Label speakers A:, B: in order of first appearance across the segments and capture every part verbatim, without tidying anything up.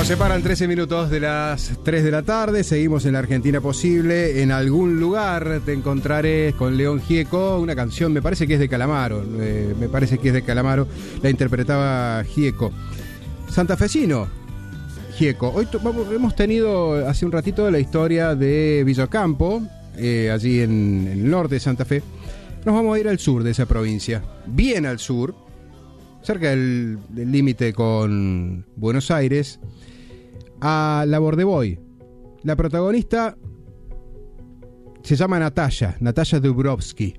A: separan trece minutos de las tres de la tarde. Seguimos en la Argentina Posible. En algún lugar te encontraré con León Gieco. Una canción, me parece que es de Calamaro. Eh, me parece que es de Calamaro. La interpretaba Gieco. Santafesino, Gieco. Hoy to- vamos, hemos tenido hace un ratito la historia de Villocampo, eh, allí en, en el norte de Santa Fe. Nos vamos a ir al sur de esa provincia. Bien al sur, cerca del del límite con Buenos Aires, a La Bordeboy. La protagonista se llama Natalia, Natalia Dubrovsky.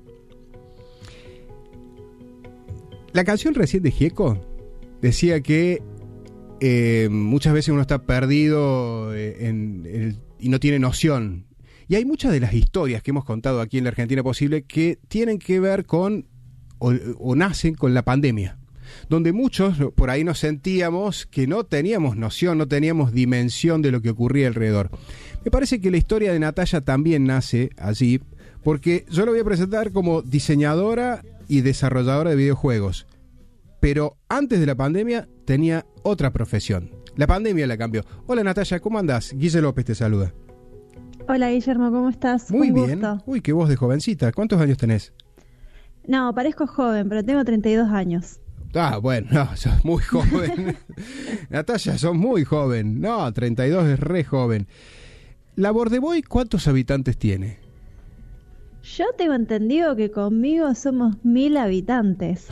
A: La canción recién de Gieco decía que eh, muchas veces uno está perdido eh, en, en el, y no tiene noción. Y hay muchas de las historias que hemos contado aquí en la Argentina Posible que tienen que ver con, o, o nacen con la pandemia, donde muchos por ahí nos sentíamos que no teníamos noción, no teníamos dimensión de lo que ocurría alrededor. Me parece que la historia de Natalia también nace allí, porque yo la voy a presentar como diseñadora y desarrolladora de videojuegos, pero antes de la pandemia tenía otra profesión. La pandemia la cambió. Hola Natalia, ¿cómo andás? Guille López te saluda.
B: Hola Guillermo, ¿cómo estás?
A: Muy
B: Un
A: bien.
B: gusto.
A: Uy, qué voz de jovencita. ¿Cuántos años tenés?
B: No, parezco joven, pero tengo treinta y dos años.
A: Ah, bueno, no, sos muy joven. Natalia, sos muy joven. No, treinta y dos es re joven. La Bordeboy, ¿cuántos habitantes tiene?
B: Yo tengo entendido que conmigo somos mil habitantes.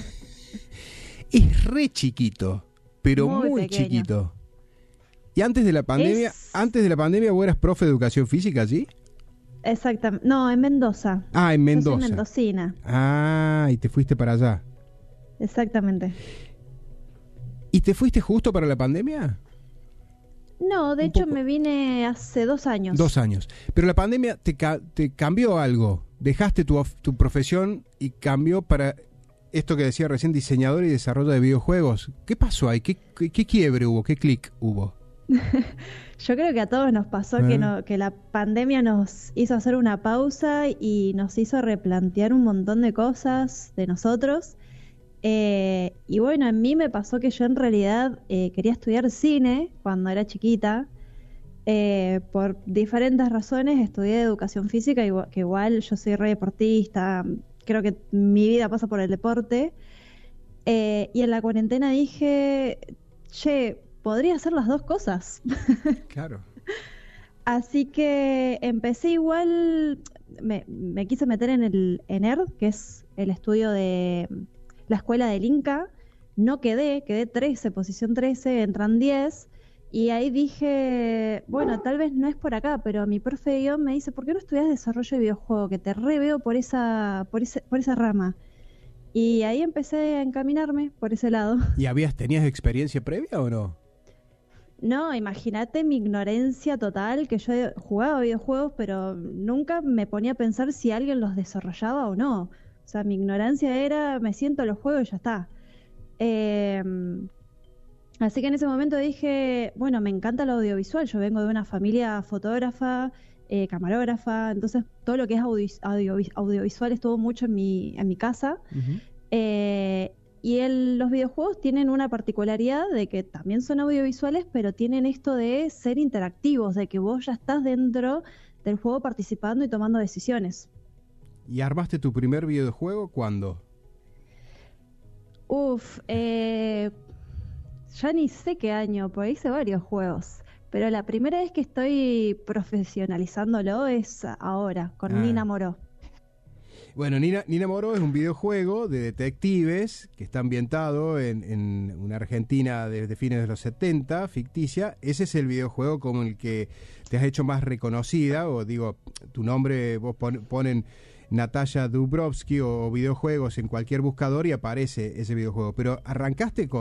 A: Es re chiquito, pero muy,
B: Muy pequeño.
A: chiquito. Y antes de la pandemia,
B: Es-
A: antes de la pandemia, ¿vos eras profe de educación física, sí?
B: Exactamente. No, en Mendoza.
A: Ah, en
B: Yo
A: Mendoza.
B: soy mendocina.
A: Ah, y te fuiste para allá.
B: Exactamente.
A: ¿Y te fuiste justo para la pandemia?
B: No, de
A: Un
B: hecho
A: poco.
B: me vine hace dos años.
A: Dos años. Pero la pandemia te, ca- te cambió algo. Dejaste tu, of- tu profesión y cambió para esto que decía recién, diseñador y desarrollo de videojuegos. ¿Qué pasó ahí? ¿Qué, qué, qué quiebre hubo? ¿Qué clic hubo?
B: Yo creo que a todos nos pasó
A: Ah.
B: que, no, que la pandemia nos hizo hacer una pausa y nos hizo replantear un montón de cosas de nosotros. Eh, y bueno, a mí me pasó que yo en realidad eh, quería estudiar cine cuando era chiquita. Eh, por diferentes razones estudié educación física, igual, que igual yo soy re deportista, creo que mi vida pasa por el deporte. Eh, y en la cuarentena dije, che, podría hacer las dos cosas.
A: Claro.
B: Así que empecé igual, me, me quise meter en el en E R D, que es el estudio de la escuela del Inca. No quedé, quedé trece, posición trece, entran diez. Y ahí dije, bueno, tal vez no es por acá, pero mi profe de guión me dice, ¿por qué no estudias desarrollo de videojuego? Que te re veo por esa, por ese, por esa rama. Y ahí empecé a encaminarme por ese lado.
A: ¿Y habías, tenías experiencia previa o no?
B: No, imagínate mi ignorancia total, que yo jugaba videojuegos, pero nunca me ponía a pensar si alguien los desarrollaba o no. O sea, mi ignorancia era, me siento a los juegos y ya está. Eh, así que en ese momento dije, bueno, me encanta el audiovisual, yo vengo de una familia fotógrafa, eh, camarógrafa, entonces todo lo que es audio- audio- audiovisual estuvo mucho en mi, en mi casa.
A: Uh-huh.
B: Eh, y el- los videojuegos tienen una particularidad de que también son audiovisuales, pero tienen esto de ser interactivos, de que vos ya estás dentro del juego participando y tomando decisiones.
A: ¿Y armaste tu primer videojuego cuándo?
B: Uf, eh, ya ni sé qué año, porque hice varios juegos. Pero la primera vez que estoy profesionalizándolo es ahora, con
A: Ah.
B: Nina Moró.
A: Bueno, Nina, Nina Moró es un videojuego de detectives que está ambientado en, en una Argentina desde fines de los setenta, ficticia. Ese es el videojuego como el que te has hecho más reconocida, o digo, tu nombre, vos pon, ponen Natalia Dubrovsky o videojuegos en cualquier buscador y aparece ese videojuego. Pero arrancaste con